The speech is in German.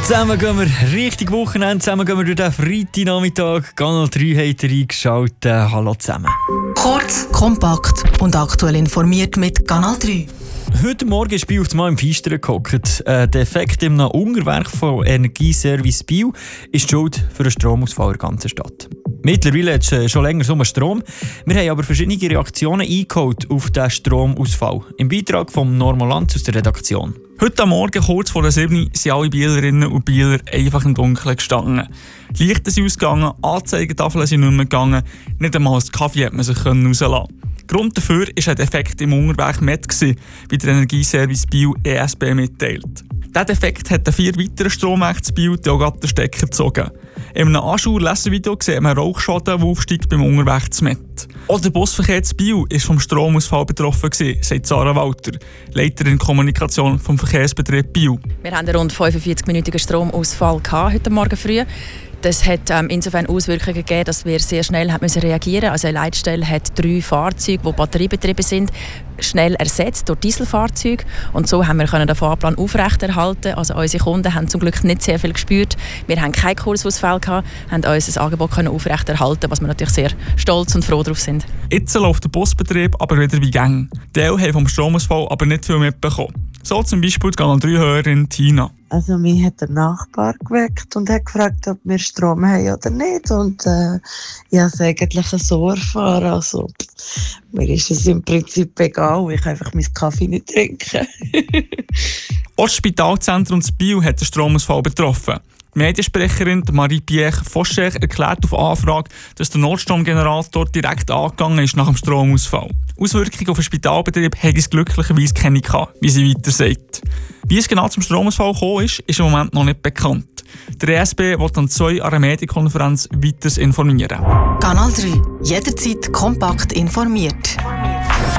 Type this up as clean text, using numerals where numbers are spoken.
Zusammen gehen wir richtig Wochenende, zusammen gehen wir durch den Freitagnachmittag. Kanal 3 hat eingeschaltet. Hallo zusammen. Kurz, kompakt und aktuell informiert mit Kanal 3. Heute Morgen ist Biel auf einmal im Feistern gehockt. Der Defekt im Unterwerk von Energieservice Biel ist die Schuld für den Stromausfall in der ganzen Stadt. Mittlerweile hat es schon länger so Strom. Wir haben aber verschiedene Reaktionen eingeholt auf diesen Stromausfall. Im Beitrag von Normolanz aus der Redaktion. Heute Morgen, kurz vor der 7 sind alle Bielerinnen und Bieler einfach im Dunkeln gestanden. Die Lichter sind ausgegangen, Anzeigetafeln sind nicht mehr gegangen, nicht einmal den Kaffee hat man sich rauslassen können. Grund dafür war ein Defekt im Unterwerk MET, wie der Energieservice Biel ESB mitteilt. Dieser Defekt hat 4 weitere Stromwerke Biel auch gerade den Stecker gezogen. In einem Anschauer-Lesevideo sieht man Rauchschaden, der aufsteigt beim Unterwerk MET. Auch der Busverkehr zu Biel war vom Stromausfall betroffen, sagt Sarah Walter, Leiterin Kommunikation vom Verkehrsbetrieb Biel. Wir hatten einen rund 45-minütigen Stromausfall heute Morgen früh. Das hat insofern Auswirkungen gegeben, dass wir sehr schnell reagieren mussten. Also eine Leitstelle hat 3 Fahrzeuge, die batteriebetrieben sind, schnell ersetzt durch Dieselfahrzeuge. Und so haben wir den Fahrplan aufrechterhalten. Also unsere Kunden haben zum Glück nicht sehr viel gespürt. Wir haben keinen Kursausfall gehabt, haben unser Angebot aufrechterhalten, was wir natürlich sehr stolz und froh darauf sind. Jetzt läuft der Busbetrieb aber wieder wie gäng. Die haben vom Stromausfall aber nicht viel mitbekommen. So zum Beispiel die Kanal 3-Hörerin Tina. Also mich hat der Nachbar geweckt und hat gefragt, ob wir Strom haben oder nicht. Und ich habe es eigentlich so erfahren. Also, mir ist es im Prinzip egal, ich kann einfach meinen Kaffee nicht trinken. Auch das Spitalzentrum in Biel hat den Stromausfall betroffen. Die Mediensprecherin Marie-Pierre Foscher erklärt auf Anfrage, dass der Notstromgenerator direkt angegangen ist nach dem Stromausfall. Auswirkungen auf den Spitalbetrieb hat es glücklicherweise keine gehabt, wie sie weiter sagt. Wie es genau zum Stromausfall gekommen ist im Moment noch nicht bekannt. Der ESB will an 2 an einer Medienkonferenz weiter informieren. Kanal 3. Jederzeit kompakt informiert.